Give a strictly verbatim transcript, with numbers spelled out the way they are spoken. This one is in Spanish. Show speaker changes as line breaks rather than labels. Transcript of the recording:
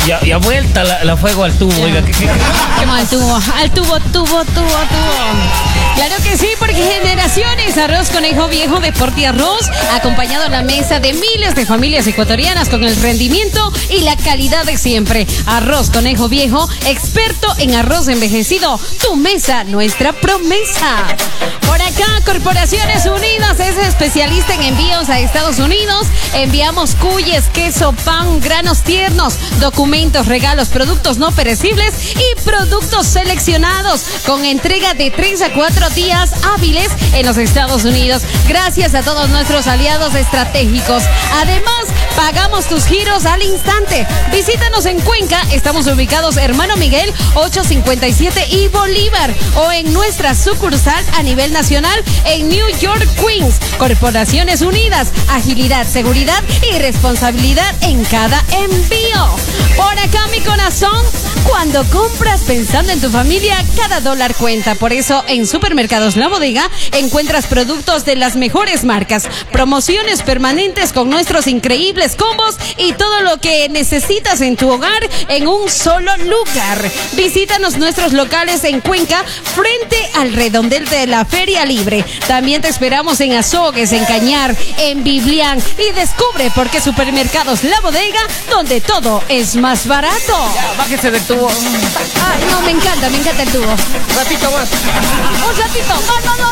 Ya, ya vuelta la, la fuego al tubo, oiga. ¿qué, qué, qué?
Como al tubo, al tubo, tubo, tubo, tubo. Claro que sí, porque generaciones, Arroz Conejo Viejo de Porti Arroz, acompañado a la mesa de miles de familias ecuatorianas con el rendimiento y la calidad de siempre. Arroz Conejo Viejo, experto en arroz envejecido. Tu mesa, nuestra promesa. Por acá, Corporaciones Unidas es especialista en envíos a Estados Unidos. Enviamos cuyes, queso, pan, granos tiernos, documentos, regalos, productos no perecibles y productos seleccionados con entrega de tres a cuatro días hábiles en los Estados Unidos. Gracias a todos nuestros aliados estratégicos. Además, pagamos tus giros al instante. Visítanos en Cuenca. Estamos ubicados Hermano Miguel ochocientos cincuenta y siete y Bolívar, o en nuestra sucursal a nivel nacional en New York, Queens. Corporaciones Unidas, agilidad, seguridad y responsabilidad en cada envío. Por acá, mi corazón, cuando compras pensando en tu familia, cada dólar cuenta. Por eso, en Supermercados La Bodega encuentras productos de las mejores marcas, promociones permanentes con nuestros increíbles combos y todo lo que necesitas en tu hogar en un solo lugar. Visítanos nuestros locales en Cuenca, frente al redondel de la Feria Libre. También te esperamos en Azogues, en Cañar, en Biblián, y descubre por qué Supermercados La Bodega, donde todo es más barato.
Ya, bájese del tubo.
Ay, no, me encanta, me encanta el tubo.
Un ratito más.
Un ratito, no, no, no.